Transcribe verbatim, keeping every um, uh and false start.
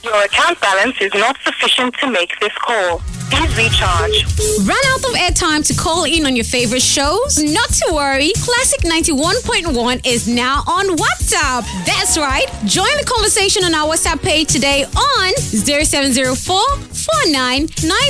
Your account balance is not sufficient to make this call. Please recharge. Run out of airtime to call in on your favorite shows? Not to worry. Classic ninety-one point one is now on WhatsApp. That's right. Join the conversation on our WhatsApp page today on zero seven zero four four nine nine